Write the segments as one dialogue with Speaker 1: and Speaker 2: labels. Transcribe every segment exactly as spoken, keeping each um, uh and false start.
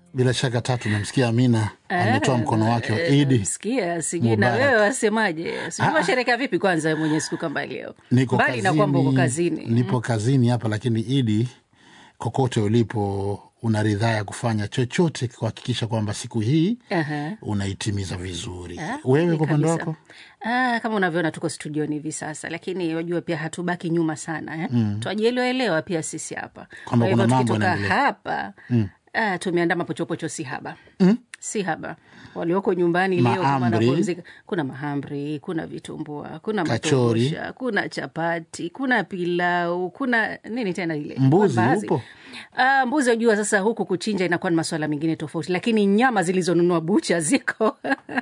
Speaker 1: Bila shaka Tatu namsikia Amina ametoa mkono wake wa Idi.
Speaker 2: Msikia, sijui na wewe wasemaje? Sijui washerehekea vipi kwanza mwenye siku kama leo?
Speaker 1: Mbali
Speaker 2: na kwamba uko kazini.
Speaker 1: Nipo kazini hapa, lakini Idi kokote ulipo una ridhaa ya kufanya chochote kuhakikisha kwamba siku hii uh-huh. unaitimiza vizuri. Uh, wewe kwa upande wako?
Speaker 2: Ah, kama unavyoona tuko studioni hivi sasa, lakini unajua pia hatubaki nyuma sana eh. Mm. Tuajielewa pia sisi hapa.
Speaker 1: Kwa hivyo tukitoka
Speaker 2: hapa mm. Ah, tumeandaa mapochopocho si haba. Mm? Si haba. Walioko nyumbani leo kama wanapumzika, kuna mahamri, kuna vitumbua, kuna matosha, kuna chapati, kuna pilau, kuna nini tena ile?
Speaker 1: Mbuzi upo?
Speaker 2: Ah, mbuzi unajua sasa huku kuchinja inakuwa ni masuala mengine tofauti, lakini nyama zilizonunua bucha ziko.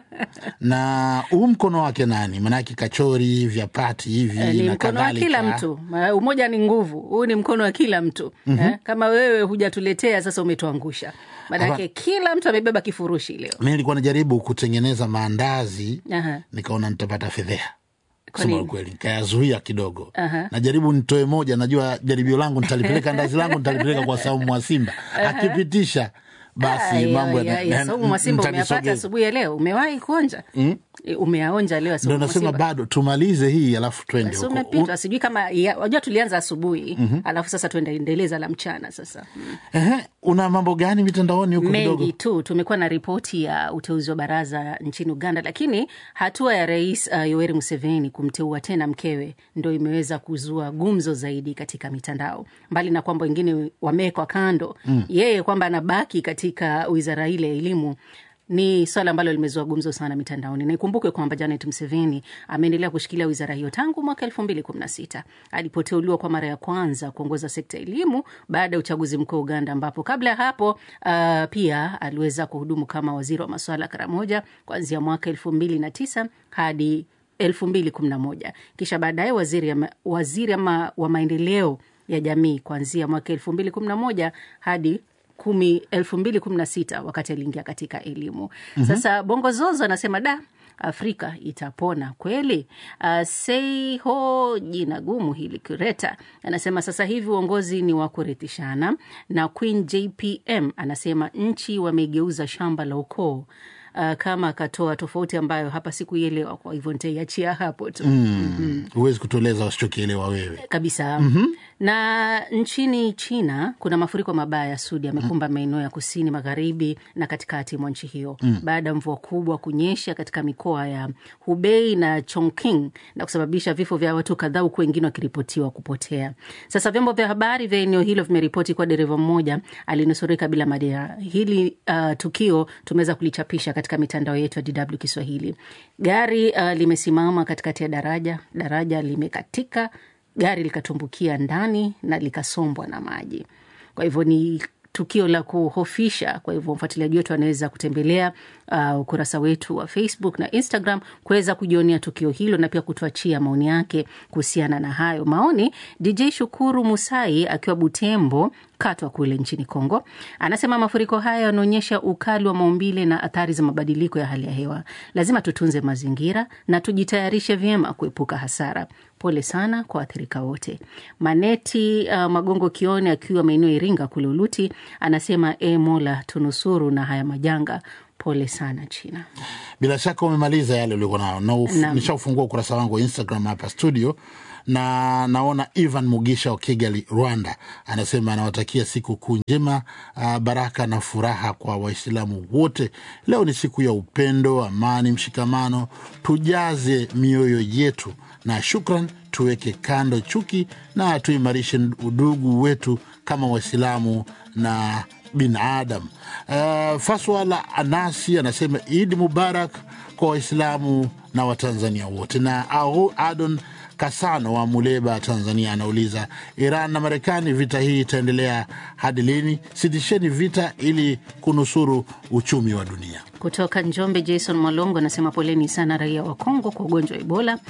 Speaker 1: Na huu mkono wake nani? Manaki kachori, vyapati hivi
Speaker 2: e,
Speaker 1: na
Speaker 2: mkono wa kila mtu. Umoja ni nguvu. Huu ni mkono wa kila mtu. Mm-hmm. Eh, kama wewe hujatuletea sasa umetuangusha. Manake kila mtu amebeba kifurushi leo.
Speaker 1: Mimi nilikuwa najaribu kutengeneza maandazi,
Speaker 2: Aha.
Speaker 1: nikaona nitapata fedheha. Sema kweli, kayazuia kidogo. Uh-huh. Najaribu nitoe moja, najua jaribio langu nitalipeleka ndazi langu nitalipeleka kwa Saumu Mwasimba. Uh-huh. Akipitisha basi mambo
Speaker 2: ya Saumu Mwasimba umeyapata asubuhi ya leo. Umewahi kuonja? Mm? Umeaonja leo Saumu
Speaker 1: Mwasimba? Ndio nasema bado tumalize hii alafu twende
Speaker 2: huko. Umepita sijui kama unajua tulianza asubuhi, mm-hmm. alafu sasa tuende endeleza la mchana sasa. Mm.
Speaker 1: Ehe, una mambo gani mitandaoni huko kidogo?
Speaker 2: Mengi tu, tumekuwa na ripoti ya uteuzi wa baraza nchini Uganda, lakini hatua ya Rais uh, Yoweri Museveni kumteua tena mkewe ndio imeweza kuzua gumzo zaidi katika mitandao. Mbali na kwamba wengine wamewekwa kando, mm. yeye kwamba anabaki katika wizara ile ya elimu ni swala ambalo limezua gumzo sana mitandaoni. Na ikumbuke kwamba Janet Museveni ameendelea kushikilia wizara hiyo tangu mwaka elfu mbili kumi na sita alipoteuliwa kwa mara ya kwanza kuongoza sekta ya elimu baada ya uchaguzi mkuu Uganda, ambapo kabla hapo uh, pia aliweza kuhudumu kama waziri wa masuala ya Karamoja kuanzia mwaka elfu mbili na tisa hadi elfu mbili kumi na moja. Kisha baadaye waziri ama, waziri ama wa maendeleo ya jamii kuanzia mwaka elfu mbili kumi na moja hadi kumi elfu mbili kumi na sita wakati aliingia katika elimu. Mm-hmm. Sasa Bongo Zozo anasema da Afrika itapona kweli. Uh, Seiho jina gumu hili Kureta anasema sasa hivi uongozi ni wa kurithishana, na Queen J P M anasema nchi wamegeuza shamba la ukoo. Uh, kama akatoa tofauti ambayo hapa sikuielewa, kwa hivyo nitaiachia hapo tu.
Speaker 1: Mm. Mm-hmm. Huwezi kutueleza usichokielewa wewe.
Speaker 2: Kabisa. Mm-hmm. Na nchini China kuna mafuriko mabaya ya Sudi yamekumba maeneo ya kusini magharibi na katikati mwa nchi hiyo. Mm. Baada ya mvua kubwa kunyesha katika mikoa ya Hubei na Chongqing na kusababisha vifo vya watu kadhaa, huku wengine wakiripotiwa kupotea. Sasa vyombo vya habari vya eneo hilo vimeripoti kwa dereva mmoja alinusurika bila madhara. Hili uh, tukio tumeweza kulichapisha katika mitandao yetu ya D W Kiswahili. Gari uh, limesimama katikati ya daraja, daraja limekatika, gari likatumbukia ndani na likasombwa na maji. Kwa hivyo ni tukio la kuhofisha. Kwa hivyo mfuatiliaji wetu anaweza kutembelea uh, ukurasa wetu wa Facebook na Instagram kuweza kujionea tukio hilo na pia kutuachia maoni yake kuhusiana na hayo. Maoni, D J Shukuru Musai akiwa Butembo Katwa kule nchini Kongo anasema mafuriko haya yanaonyesha ukali wa maumbile na athari za mabadiliko ya hali ya hewa. Lazima tutunze mazingira na tujitayarishe vyema kuepuka hasara. Pole sana kwa athirika wote. Maneti uh, Magongo Kione akiwa maeneo Iringa kule Uluti anasema e Mola tunusuru na haya majanga. Pole sana China.
Speaker 1: Bila shaka umemaliza yale ulikuwa nao. Na uf- nishafungua ukurasa wangu wa Instagram hapa studio na naona Ivan Mugisha wa Kigali, Rwanda anasema anawatakia siku kuu njema, uh, baraka na furaha kwa Waislamu wote. Leo ni siku ya upendo, amani, mshikamano. Tujaze mioyo yetu na shukran, tuweke kando chuki na tuimarishe udugu wetu kama Waislamu na binadamu. Uh, Faswala Anasi anasema Eid Mubarak kwa Waislamu na Watanzania wote. Na au Adon Kasano wa Muleba, Tanzania anauliza Iran na Marekani, vita hii itaendelea hadi lini? Sitisheni vita ili kunusuru uchumi wa dunia.
Speaker 2: Kutoka Njombe, Jason Mwalongo anasema poleni sana raia wa Kongo kwa ugonjwa wa Ebola.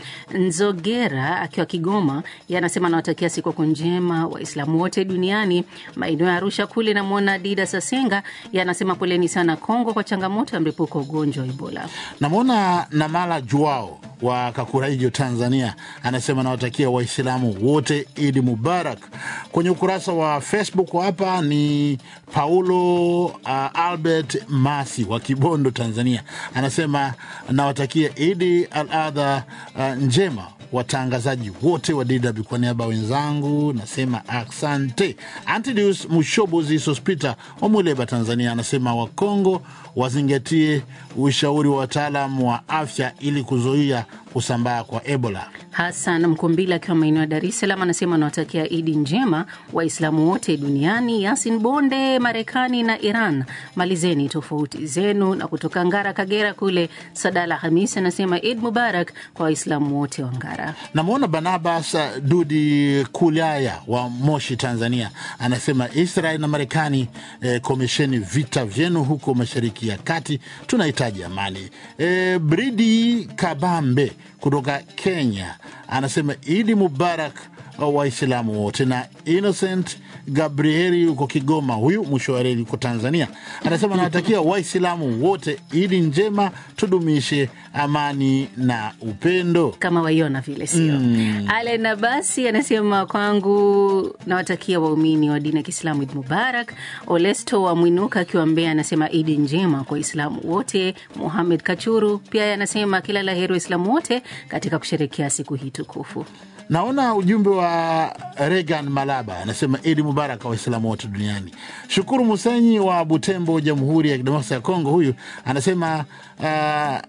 Speaker 2: Nzogera akiwa Kigoma yanasema anawatakia siku njema Waislamu wote duniani. Maeneo ya Arusha kule na muona Dida Sasenga yanasema poleni sana Kongo kwa changamoto ya mlipuko ugonjwa wa Ebola.
Speaker 1: Namuona Namala Juao wa Kakuraijo, Tanzania anasema anawatakia Waislamu wote Eid Mubarak. Kwenye ukurasa wa Facebook hapa ni Paulo uh, Albert Masi wa Kibondo, Tanzania anasema nawatakia Eid al-Adha uh, njema watangazaji wote wa D W. Kwa niaba wenzangu nasema asante. Antidius Mushobozi Sospita wa Muleba, Tanzania anasema wa Kongo wazingatie ushauri wa wataalamu wa afya ili kuzuia kusambaa kwa Ebola.
Speaker 2: Hassan Mkumbila akiwa maeneo ya Dar es Salaam anasema anawatakia Eid njema Waislamu wote duniani. Yasin Bonde, Marekani na Iran, malizeni tofauti zenu. Na kutoka Ngara, Kagera kule, Sadala Hamisi anasema Eid Mubarak kwa Waislamu wote wa Ngara.
Speaker 1: Namuona Barnabas Dudi Kulaya wa Moshi, Tanzania anasema Israel na Marekani eh, komesheni vita vyenu huko Mashariki ya Kati, tunahitaji amani. Eh, Bridi Kabambe kutoka Kenya anasema Eid Mubarak Waislamu wote. Na Innocent Gabrieli uko Kigoma, huyu mwisho wa reli uko Tanzania anasema nawatakia Waislamu wote Eid njema, tudumishe amani na upendo
Speaker 2: kama waiona vile sio. Mm. Ale na basi anasema kwangu nawatakia waumini wa dini ya Kiislamu Eid Mubarak. Olesto wa Mwinuka akiwa Mbeya anasema Eid njema kwa Waislamu wote. Muhammad Kachuru pia anasema kila laheri Waislamu wote katika kusherehekea siku hii tukufu.
Speaker 1: Naona ujumbe wa Regan Malaba anasema Eid Mubarak wa Waislamu wote duniani. Shukuru Musenyi wa Butembo, Jamhuri ya Kidemokrasia ya Kongo, huyu anasema uh,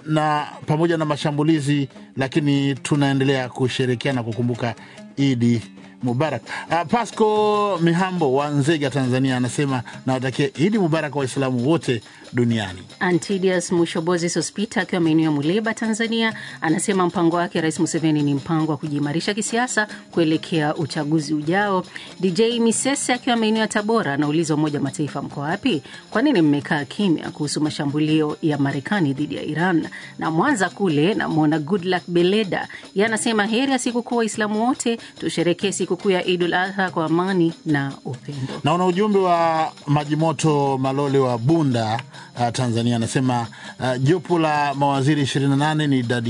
Speaker 1: na pamoja na mashambulizi lakini tunaendelea kusherehekea na kukumbuka Eid Mubarak. Uh, Pasco Mihambo wa Nzega, Tanzania anasema nawatakia Eid Mubarak wa Waislamu wote duniani.
Speaker 2: Antidius Mushobozi Sospita akiwa maeneo ya Muleba, Tanzania anasema mpango wake Rais Museveni ni mpango wa kujiimarisha kisiasa kuelekea uchaguzi ujao. D J Misese akiwa maeneo ya Tabora anauliza Umoja Mataifa mko wapi? Kwa nini mmekaa kimya kuhusu mashambulio ya Marekani dhidi ya Iran? Na Mwanza kule na muona Goodluck Beleda yanasema heri ya sikukuu Waislamu wote, tusherehekee sikukuu ya Eid al-Adha kwa amani na upendo.
Speaker 1: Naona ujumbe wa Majimoto Malole wa Bunda, Uh, Tanzania anasema uh, jopo la mawaziri ishirini na nane ni idadi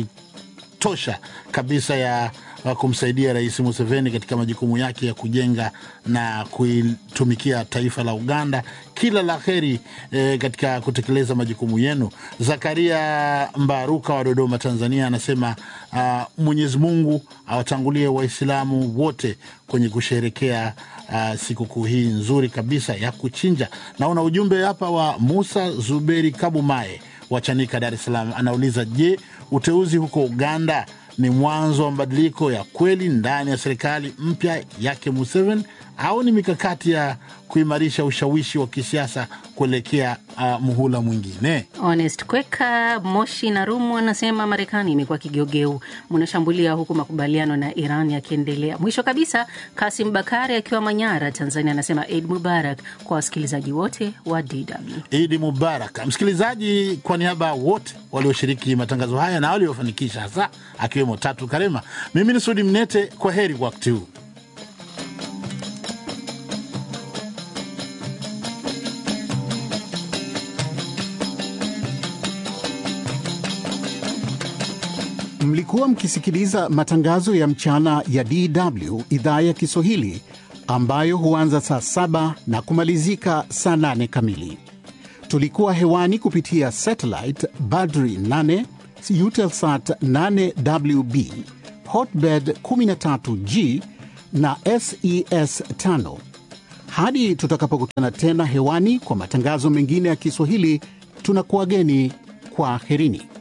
Speaker 1: tosha kabisa ya uh, kumsaidia Rais Museveni katika majukumu yake ya kujenga na kuitumikia taifa la Uganda. Kila la kheri eh, katika kutekeleza majukumu yenu. Zakaria Mbaruka wa Dodoma, Tanzania anasema uh, Mwenyezi Mungu awatangulie Waislamu wote kwenye kusherehekea uh, sikukuu hii nzuri kabisa ya kuchinja. Naona ujumbe hapa wa Musa Zuberi Kabumae wa Chanika, Dar es Salaam anauliza, je, uteuzi huko Uganda ni mwanzo wa mabadiliko ya kweli ndani ya serikali mpya yake Museveni au ni mikakati ya kuimarisha ushawishi wa kisiasa kuelekea uh, muhula mwingine?
Speaker 2: Honest Kweka Moshi na Rumu anasema Marekani imekuwa kigeugeu, mnashambulia huku makubaliano na Iran yakiendelea. Mwisho kabisa Kasim Bakari akiwa Manyara, Tanzania anasema Eid Mubarak kwa wasikilizaji wote wa D W.
Speaker 1: Eid Mubarak. Msikilizaji, kwa niaba wote walioshiriki matangazo haya na waliofanikisha hasa akiwemo Tatu Karema, mimi ni Sudi Mnete, kwa heri kwa wakati huu.
Speaker 3: Mlikuwa mkisikiliza matangazo ya mchana ya D W idhaa ya Kiswahili ambayo huanza saa saba na kumalizika saa nane kamili. Tulikuwa hewani kupitia satellite Badri nane, Eutelsat nane W B, Hotbird kumi na tatu G na S E S tano. Hadi tutakapokutana tena hewani kwa matangazo mengine ya Kiswahili, tunakuageni kwa herini.